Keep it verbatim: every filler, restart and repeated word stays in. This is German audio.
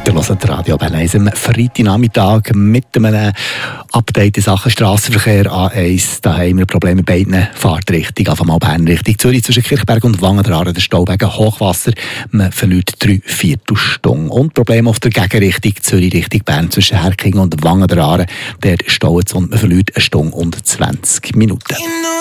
Ihr hört Radio Bern eins am Freitagnachmittag mit einem Update in Sachen Strassenverkehr A eins. Da haben wir Probleme mit beiden Fahrtrichtungen. Auf einmal Bern Richtung Zürich zwischen Kirchberg und Wangen, der Stau wegen Hochwasser. Man verliert drei Viertelstunden. Und Probleme auf der Gegenrichtung Zürich Richtung Bern zwischen Herking und Wangen, der staut es und man verliert eine Stunde und zwanzig Minuten.